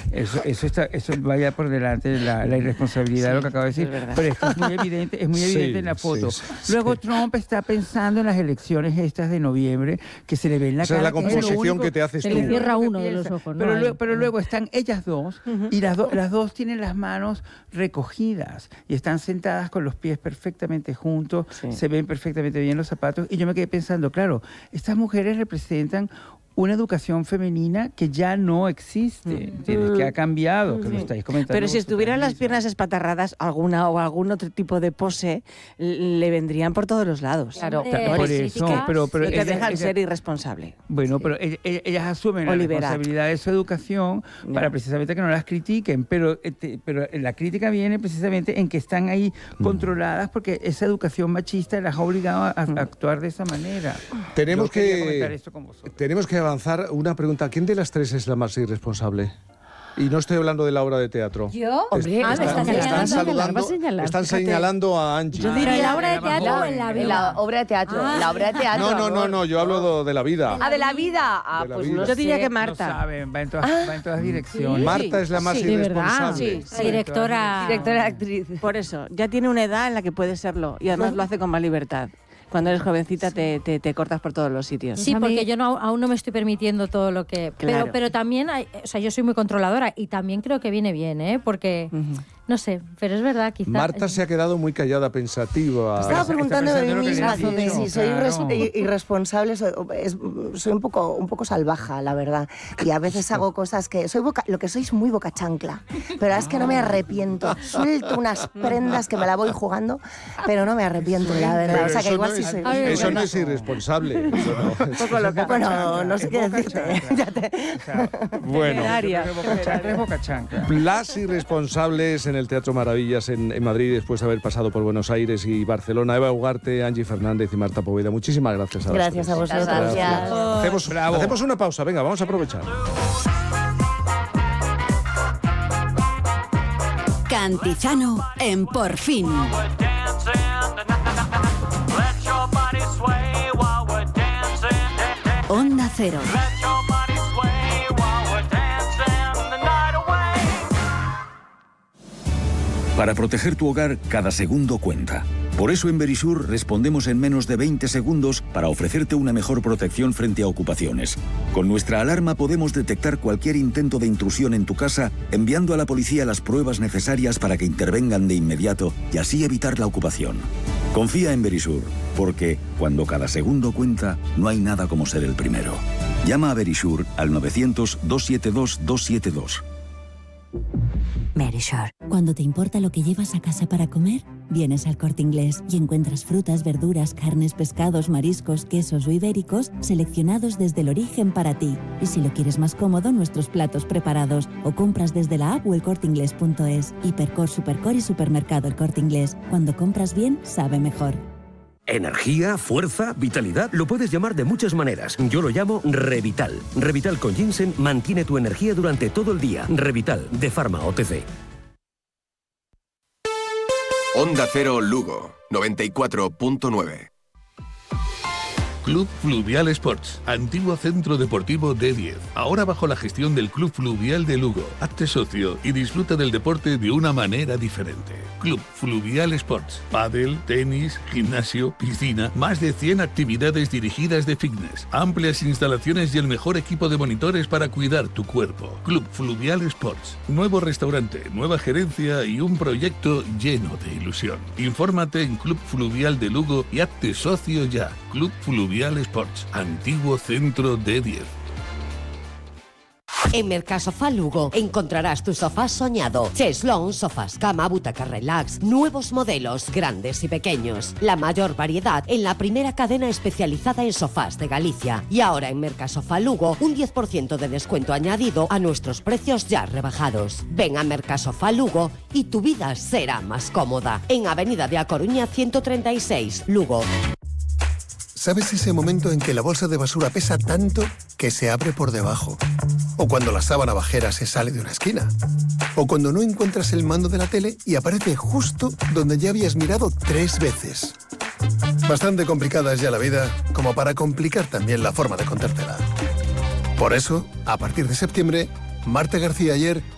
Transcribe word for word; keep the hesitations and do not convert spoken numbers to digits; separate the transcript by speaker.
Speaker 1: Eso, eso, está, eso vaya por delante de la, la irresponsabilidad sí, de lo que acabo de decir. Es pero esto es muy evidente, es muy evidente sí, en la foto. Sí, sí, Luego sí. Trump está pensando en las elecciones estas de noviembre, que se le ve en la
Speaker 2: Esa
Speaker 1: cara.
Speaker 2: Esa es la composición
Speaker 1: único,
Speaker 2: que te haces
Speaker 3: se
Speaker 2: tú.
Speaker 3: Se le cierra uno de los ojos.
Speaker 1: Pero,
Speaker 3: no
Speaker 1: luego, pero luego están ellas dos uh-huh. y las, do, las dos tienen las manos recogidas y están sentadas con los pies perfectamente juntos, sí. se ven perfectamente bien los zapatos y yo me quedé pensando, claro, estas mujeres representan una educación femenina que ya no existe, mm. que ha cambiado, que sí. lo estáis comentando.
Speaker 4: Pero si estuvieran las piernas espatarradas, alguna o algún otro tipo de pose, le vendrían por todos los lados.
Speaker 3: Claro,
Speaker 4: eh,
Speaker 1: por eso, pero, pero
Speaker 4: no te
Speaker 1: ella,
Speaker 4: dejan
Speaker 1: ella,
Speaker 4: ser irresponsable.
Speaker 1: Bueno, sí. pero ellas, ellas asumen o la liberar. responsabilidad de su educación no. para precisamente que no las critiquen, pero, pero la crítica viene precisamente en que están ahí mm. controladas porque esa educación machista las ha obligado a, a mm. actuar de esa manera.
Speaker 2: Tenemos que, tenemos que avanzar. Una pregunta, ¿quién de las tres es la más irresponsable? Y no estoy hablando de la obra de teatro.
Speaker 3: ¿Yo? Hombre,
Speaker 2: están,
Speaker 3: están,
Speaker 2: están,
Speaker 3: están,
Speaker 2: saludando,
Speaker 3: señalar,
Speaker 2: están señalando a Angie.
Speaker 3: Yo diría la obra de teatro o en la vida.
Speaker 5: La obra de teatro, ah. la obra de teatro.
Speaker 2: No, no, no, no, yo hablo de la vida.
Speaker 5: Ah, de la vida. Ah,
Speaker 2: de la
Speaker 5: pues
Speaker 2: vida.
Speaker 5: no
Speaker 4: yo diría
Speaker 5: sé.
Speaker 4: que Marta.
Speaker 1: No saben, va en todas, va en todas direcciones.
Speaker 2: ¿Sí? Marta es la más
Speaker 3: sí,
Speaker 2: irresponsable.
Speaker 3: Sí, sí. Directora.
Speaker 4: Directora actriz. Por eso, ya tiene una edad en la que puede serlo y además lo hace con más libertad. Cuando eres jovencita te, te, te cortas por todos los sitios.
Speaker 3: Sí, porque yo no, aún no me estoy permitiendo todo lo que...
Speaker 4: Claro.
Speaker 3: Pero, pero también, hay, o sea, yo soy muy controladora y también creo que viene bien, ¿eh? Porque... Uh-huh. No sé, pero es verdad, quizás...
Speaker 2: Marta se ha quedado muy callada, pensativa.
Speaker 5: Estaba preguntando de mí misma
Speaker 1: dicho,
Speaker 5: de si soy
Speaker 1: claro.
Speaker 5: irres- irresponsable, soy, es, soy un poco un poco salvaja, la verdad. Y a veces hago cosas que... soy boca, lo que soy es muy boca chancla, pero es que no me arrepiento. Suelto unas prendas que me la voy jugando, pero no me arrepiento, la verdad.
Speaker 2: Pero
Speaker 5: o sea, que igual
Speaker 2: no
Speaker 5: sí
Speaker 2: es,
Speaker 5: soy...
Speaker 2: Eso no es irresponsable. Eso no.
Speaker 5: Un poco loca. Bueno, no sé qué decirte. Ya te...
Speaker 1: O sea,
Speaker 2: bueno,
Speaker 1: es boca chancla.
Speaker 2: Las irresponsables en el Teatro Maravillas en, en Madrid, después de haber pasado por Buenos Aires y Barcelona. Eva Ugarte, Angie Fernández y Marta Poveda. Muchísimas gracias a
Speaker 5: Gracias a vosotros.
Speaker 2: Gracias.
Speaker 5: Gracias.
Speaker 2: Hacemos, hacemos una pausa. Venga, vamos a aprovechar.
Speaker 6: Cantizano en Por Fin. Onda Cero.
Speaker 7: Para proteger tu hogar, cada segundo cuenta. Por eso en Verisur respondemos en menos de veinte segundos para ofrecerte una mejor protección frente a ocupaciones. Con nuestra alarma podemos detectar cualquier intento de intrusión en tu casa, enviando a la policía las pruebas necesarias para que intervengan de inmediato y así evitar la ocupación. Confía en Verisur, porque cuando cada segundo cuenta, no hay nada como ser el primero. Llama a Verisur al novecientos, doscientos setenta y dos, doscientos setenta y dos.
Speaker 8: Verisure. Cuando te importa lo que llevas a casa para comer, vienes al Corte Inglés y encuentras frutas, verduras, carnes, pescados, mariscos, quesos o ibéricos seleccionados desde el origen para ti. Y si lo quieres más cómodo, nuestros platos preparados o compras desde la app o el corte inglés punto es. Hipercor, Supercor y Supermercado El Corte Inglés. Cuando compras bien, sabe mejor.
Speaker 9: Energía, fuerza, vitalidad, lo puedes llamar de muchas maneras. Yo lo llamo Revital. Revital con ginseng mantiene tu energía durante todo el día. Revital, de Pharma O T C.
Speaker 10: Onda Cero Lugo, noventa y cuatro punto nueve.
Speaker 11: Club Fluvial Sports, antiguo centro deportivo D diez, ahora bajo la gestión del Club Fluvial de Lugo. Hazte socio y disfruta del deporte de una manera diferente. Club Fluvial Sports, pádel, tenis, gimnasio, piscina, más de cien actividades dirigidas de fitness, amplias instalaciones y el mejor equipo de monitores para cuidar tu cuerpo. Club Fluvial Sports, nuevo restaurante, nueva gerencia y un proyecto lleno de ilusión. Infórmate en Club Fluvial de Lugo y hazte socio ya. Club Fluvial Sports, antiguo centro D diez.
Speaker 12: En Mercasofá Lugo encontrarás tu sofá soñado. Cheslón, sofás cama, butacas relax, nuevos modelos, grandes y pequeños. La mayor variedad en la primera cadena especializada en sofás de Galicia. Y ahora en Mercasofá Lugo, un diez por ciento de descuento añadido a nuestros precios ya rebajados. Ven a Mercasofá Lugo y tu vida será más cómoda. En Avenida de A Coruña ciento treinta y seis, Lugo.
Speaker 13: ¿Sabes ese momento en que la bolsa de basura pesa tanto que se abre por debajo? O cuando la sábana bajera se sale de una esquina. O cuando no encuentras el mando de la tele y aparece justo donde ya habías mirado tres veces. Bastante complicada es ya la vida como para complicar también la forma de contártela. Por eso, a partir de septiembre, Marta García Ayer